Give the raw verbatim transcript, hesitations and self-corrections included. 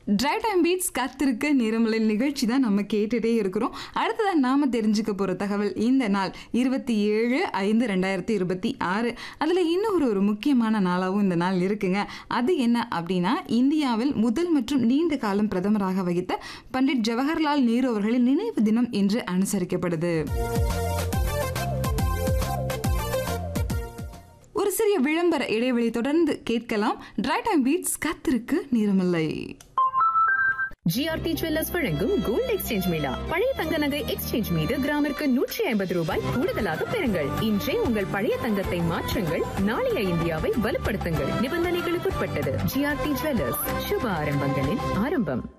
Try time beats காத்திருக்க நேரமலை நிகழ்ச்சி தான் நம்ம கேட்டுட்டே இருக்கிறோம். அடுத்ததான் நாம தெரிஞ்சுக்க போற தகவல் இந்த நாள் இருபத்தி ஏழு ஐந்து ரெண்டாயிரத்தி இருபத்தி ஆறு. அதுல இன்னொரு ஒரு முக்கியமான நாளாகவும் இந்த நாள் இருக்குங்க. அது என்ன அப்படின்னா, இந்தியாவில் முதல் மற்றும் நீண்ட காலம் பிரதமராக வகித்த பண்டிட் ஜவஹர்லால் நேரு அவர்களின் நினைவு தினம் என்று அனுசரிக்கப்படுது. ஒரு சிறிய விளம்பர இடைவெளி தொடர்ந்து கேட்கலாம். டிரை டைம் பீட்ஸ் காத்திருக்கு நேரமில்லை. ஜிஆர்டி ஜுவல்லர்ஸ் வழங்கும் கோல்ட் எக்ஸ்சேஞ்ச் மேளா. பழைய தங்க நகை எக்ஸ்சேஞ்ச் மீது கிராமிற்கு நூற்றி ஐம்பது ரூபாய் கூடுதலாக பெறுங்கள். இன்றே உங்கள் பழைய தங்கத்தை மாற்றுங்கள், நாளைய இந்தியாவை வலுப்படுத்துங்கள். நிபந்தனைகளுக்குட்பட்டது. ஜிஆர்டி ஜுவல்லர்ஸ், சுப ஆரம்பங்களின் ஆரம்பம்.